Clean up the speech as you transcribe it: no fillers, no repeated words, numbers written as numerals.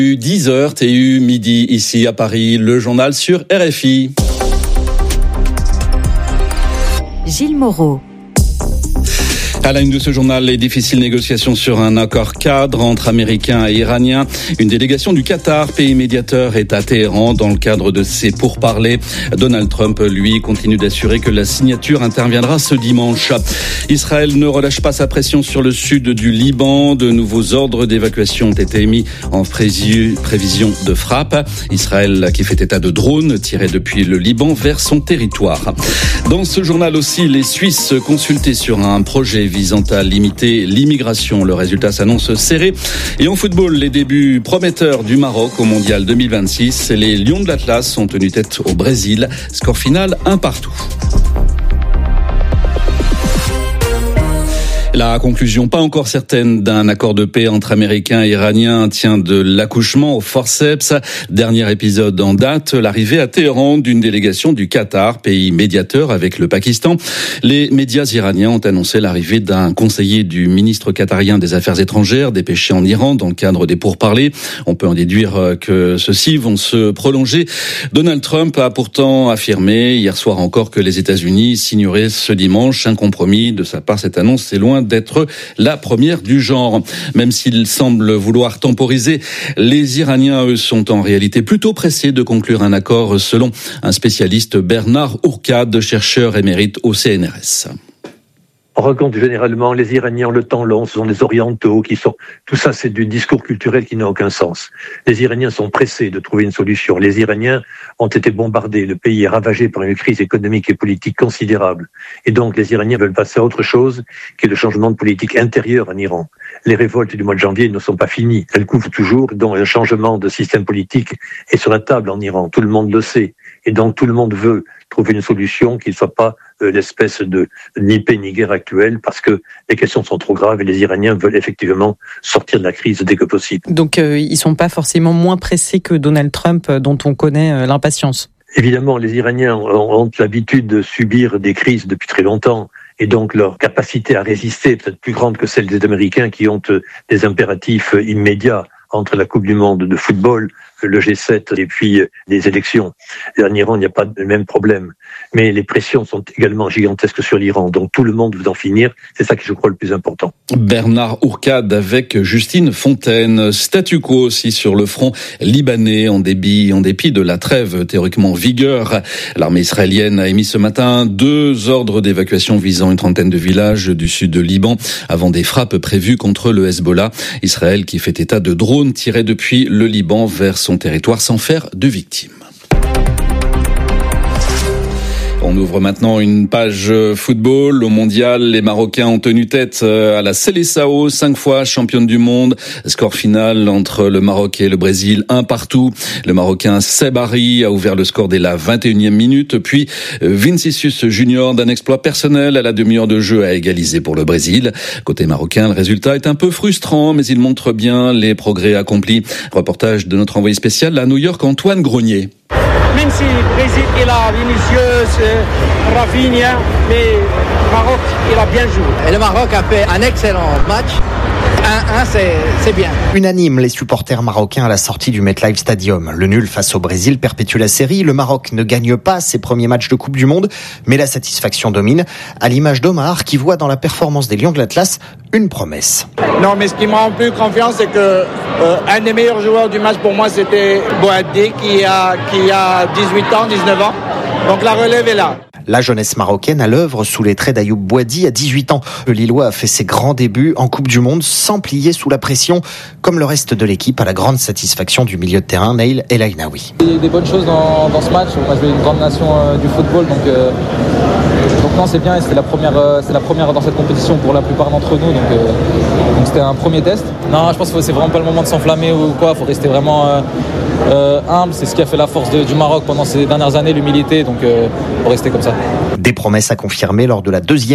10h, TU, midi, ici à Paris, le journal sur RFI. Gilles Moreau. À la une de ce journal, les difficiles négociations sur un accord cadre entre Américains et Iraniens. Une délégation du Qatar, pays médiateur, est à Téhéran dans le cadre de ces pourparlers. Donald Trump, lui, continue d'assurer que la signature interviendra ce dimanche. Israël ne relâche pas sa pression sur le sud du Liban. De nouveaux ordres d'évacuation ont été émis en prévision de frappe. Israël qui fait état de drones tirés depuis le Liban vers son territoire. Dans ce journal aussi, les Suisses consultés sur un projet visant à limiter l'immigration. Le résultat s'annonce serré. Et en football, les débuts prometteurs du Maroc au Mondial 2026. Les Lions de l'Atlas ont tenu tête au Brésil. Score final 1-1. La conclusion, pas encore certaine, d'un accord de paix entre Américains et Iraniens tient de l'accouchement au forceps. Dernier épisode en date, l'arrivée à Téhéran d'une délégation du Qatar, pays médiateur avec le Pakistan. Les médias iraniens ont annoncé l'arrivée d'un conseiller du ministre qatarien des Affaires étrangères dépêché en Iran dans le cadre des pourparlers. On peut en déduire que ceux-ci vont se prolonger. Donald Trump a pourtant affirmé hier soir encore que les États-Unis signeraient ce dimanche un compromis. De sa part, cette annonce est loin d'être la première du genre. Même s'il semble vouloir temporiser, les Iraniens, eux, sont en réalité plutôt pressés de conclure un accord, selon un spécialiste, Bernard Ourcade, chercheur émérite au CNRS. On raconte généralement les Iraniens ont le temps long, ce sont des orientaux tout ça c'est du discours culturel qui n'a aucun sens. Les Iraniens sont pressés de trouver une solution. Les Iraniens ont été bombardés, le pays est ravagé par une crise économique et politique considérable. Et donc les Iraniens veulent passer à autre chose qui est le changement de politique intérieure en Iran. Les révoltes du mois de janvier ne sont pas finies, elles couvrent toujours, donc un changement de système politique est sur la table en Iran, tout le monde le sait. Et donc tout le monde veut trouver une solution qui ne soit pas l'espèce de ni paix ni guerre actuelle, parce que les questions sont trop graves et les Iraniens veulent effectivement sortir de la crise dès que possible. Donc ils sont pas forcément moins pressés que Donald Trump, dont on connaît l'impatience. Évidemment, les Iraniens ont l'habitude de subir des crises depuis très longtemps. Et donc leur capacité à résister est peut-être plus grande que celle des Américains qui ont des impératifs immédiats entre la Coupe du Monde de football, le G7 et puis les élections. En Iran, il n'y a pas le même problème. Mais les pressions sont également gigantesques sur l'Iran. Donc tout le monde veut en finir. C'est ça qui, je crois, le plus important. Bernard Ourcade avec Justine Fontaine. Statu quo aussi sur le front libanais en dépit de la trêve théoriquement en vigueur. L'armée israélienne a émis ce matin 2 ordres d'évacuation visant une trentaine de villages du sud de Liban avant des frappes prévues contre le Hezbollah. Israël qui fait état de drones tirés depuis le Liban vers son territoire sans faire de victimes. On ouvre maintenant une page football. Au mondial, les Marocains ont tenu tête à la Seleção, 5 fois championne du monde. Score final entre le Maroc et le Brésil, 1-1. Le Marocain Seb Harry a ouvert le score dès la 21e minute. Puis Vinícius Junior, d'un exploit personnel à la demi-heure de jeu, a égalisé pour le Brésil. Côté marocain, le résultat est un peu frustrant, mais il montre bien les progrès accomplis. Reportage de notre envoyé spécial à New York, Antoine Grenier. Même si le Brésil, il a Vinícius, Rafinha, mais le Maroc, il a bien joué. Et le Maroc a fait un excellent match. 1-1, c'est bien. Unanime, les supporters marocains à la sortie du MetLife Stadium. Le nul face au Brésil perpétue la série. Le Maroc ne gagne pas ses premiers matchs de Coupe du Monde, mais la satisfaction domine, à l'image d'Omar qui voit dans la performance des Lions de l'Atlas une promesse. Non, mais ce qui me rend plus confiance, c'est que un des meilleurs joueurs du match pour moi, c'était Boadé qui a 18 ans, 19 ans. Donc la relève est là. La jeunesse marocaine à l'œuvre sous les traits d'Ayoub Boadi à 18 ans. Le Lillois a fait ses grands débuts en Coupe du Monde sans plier sous la pression, comme le reste de l'équipe à la grande satisfaction du milieu de terrain Naïl El Ainaoui. Il y a des bonnes choses dans ce match. On a joué une grande nation du football, donc non, c'est bien. Et c'est la première dans cette compétition pour la plupart d'entre nous, donc c'était un premier test. Non, je pense que c'est vraiment pas le moment de s'enflammer ou quoi. Il faut rester vraiment humble. C'est ce qui a fait la force du Maroc pendant ces dernières années, l'humilité. Donc faut rester comme ça. Des promesses à confirmer lors de la deuxième